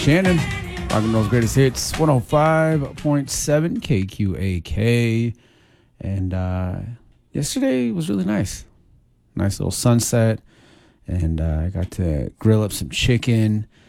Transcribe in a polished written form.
Shannon, rocking those greatest hits, 105.7 KQAK. And yesterday was really nice little sunset, and I got to grill up some chicken